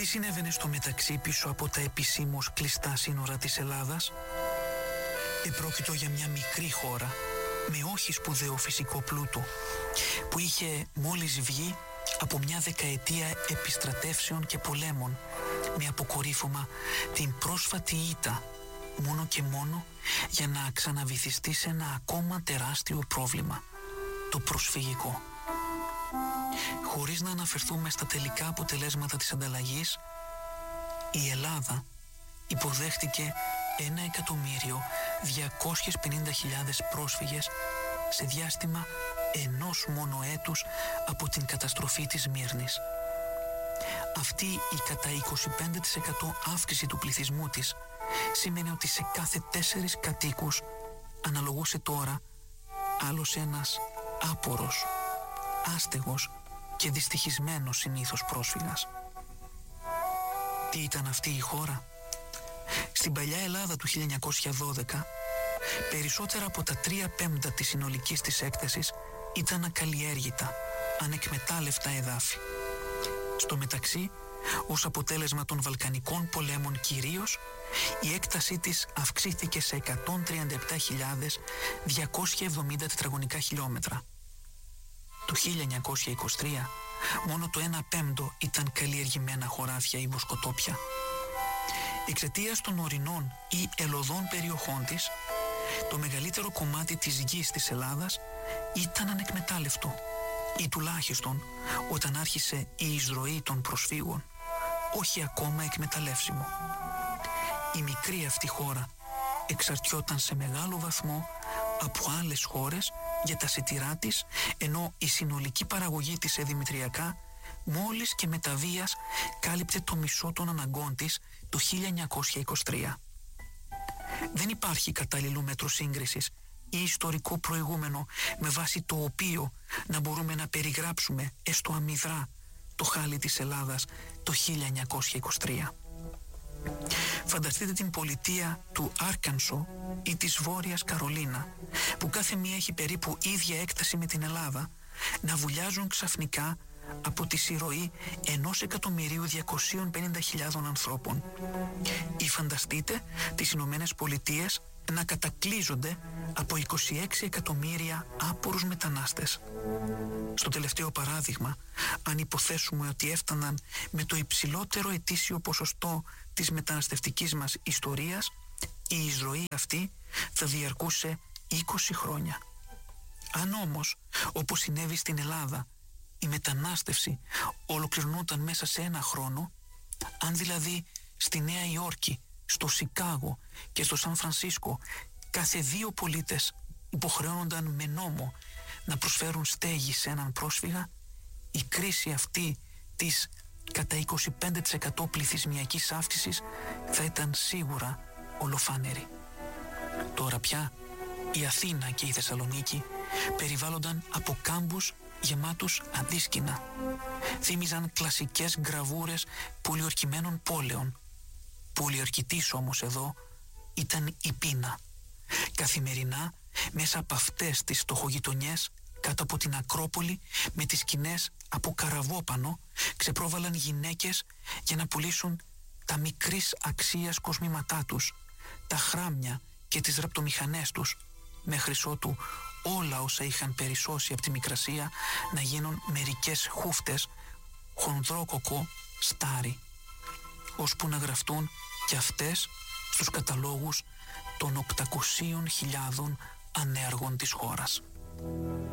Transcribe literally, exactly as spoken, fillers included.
Τι συνέβαινε στο μεταξύ πίσω από τα επισήμως κλειστά σύνορα της Ελλάδας? Επρόκειτο για μια μικρή χώρα με όχι σπουδαίο φυσικό πλούτο, που είχε μόλις βγει από μια δεκαετία επιστρατεύσεων και πολέμων, με αποκορύφωμα την πρόσφατη ήττα, μόνο και μόνο για να ξαναβυθιστεί σε ένα ακόμα τεράστιο πρόβλημα, το προσφυγικό. Χωρίς να αναφερθούμε στα τελικά αποτελέσματα της ανταλλαγής, η Ελλάδα υποδέχτηκε ένα εκατομμύριο διακόσιες πενήντα χιλιάδες πρόσφυγες σε διάστημα ενός μόνο έτους από την καταστροφή της Μύρνης. Αυτή η κατά είκοσι πέντε τοις εκατό αύξηση του πληθυσμού της σήμαινε ότι σε κάθε τέσσερις κατοίκους αναλογούσε τώρα άλλος ένας άπορος, άστεγος και δυστυχισμένος συνήθως πρόσφυγας. Τι ήταν αυτή η χώρα? Στην παλιά Ελλάδα του χίλια εννιακόσια δώδεκα, περισσότερα από τα τρία πέμπτα της συνολικής της έκτασης ήταν ακαλλιέργητα, ανεκμετάλλευτα εδάφη. Στο μεταξύ, ως αποτέλεσμα των Βαλκανικών πολέμων κυρίως, η έκτασή της αυξήθηκε σε εκατόν τριάντα επτά χιλιάδες διακόσια εβδομήντα τετραγωνικά χιλιόμετρα. Το χίλια εννιακόσια είκοσι τρία, μόνο το ένα πέμπτο ήταν καλλιεργημένα χωράφια ή βοσκοτόπια. Εξαιτίας των ορεινών ή ελωδών περιοχών της, το μεγαλύτερο κομμάτι της γης της Ελλάδας ήταν ανεκμετάλλευτο, ή τουλάχιστον όταν άρχισε η εισρωή των προσφύγων, όχι ακόμα εκμεταλλεύσιμο. Η μικρή αυτή χώρα εξαρτιόταν σε μεγάλο βαθμό από άλλες χώρες για τα σιτηρά της, ενώ η συνολική παραγωγή της εδημητριακά μόλις και με τα βίας κάλυπτε το μισό των αναγκών της το χίλια εννιακόσια είκοσι τρία. Δεν υπάρχει κατάλληλο μέτρο σύγκρισης ή ιστορικό προηγούμενο με βάση το οποίο να μπορούμε να περιγράψουμε έστω αμυδρά το χάλι της Ελλάδας το χίλια εννιακόσια είκοσι τρία. Φανταστείτε την πολιτεία του Άρκανσο ή της Βόρειας Καρολίνα, που κάθε μία έχει περίπου ίδια έκταση με την Ελλάδα, να βουλιάζουν ξαφνικά από τη συρροή ενός εκατομμυρίου διακοσίων πενήντα χιλιάδων ανθρώπων. Ή φανταστείτε τις Ηνωμένες Πολιτείες να κατακλείζονται από είκοσι έξι εκατομμύρια άπορους μετανάστες. Στο τελευταίο παράδειγμα, αν υποθέσουμε ότι έφταναν με το υψηλότερο ετήσιο ποσοστό της μεταναστευτικής μας ιστορίας, η εισρωή αυτή θα διαρκούσε είκοσι χρόνια. Αν όμως, όπως συνέβη στην Ελλάδα, η μετανάστευση ολοκληρωνόταν μέσα σε ένα χρόνο, αν δηλαδή στη Νέα Υόρκη, στο Σικάγο και στο Σαν Φρανσίσκο κάθε δύο πολίτες υποχρεώνονταν με νόμο να προσφέρουν στέγη σε έναν πρόσφυγα, η κρίση αυτή της κατά είκοσι πέντε τοις εκατό πληθυσμιακής αύξησης θα ήταν σίγουρα ολοφάνερη. Τώρα πια η Αθήνα και η Θεσσαλονίκη περιβάλλονταν από κάμπους γεμάτους αντίσκηνα. Θύμιζαν κλασικές γραβούρες πολιορκημένων πόλεων. Πολιορκητής όμως εδώ ήταν η πείνα. Καθημερινά μέσα από αυτές τις φτωχογειτονιές, κάτω από την Ακρόπολη, με τις σκηνές από καραβόπανο, ξεπρόβαλαν γυναίκες για να πουλήσουν τα μικρής αξίας κοσμήματά τους, τα χράμια και τις ραπτομηχανές τους, μέχρι ότου όλα όσα είχαν περισσώσει από τη Μικρασία να γίνουν μερικές χούφτες, χονδρόκοκο στάρι, ώσπου να γραφτούν και αυτές στους καταλόγους των οκτακοσίων χιλιάδων ανέργων της χώρας.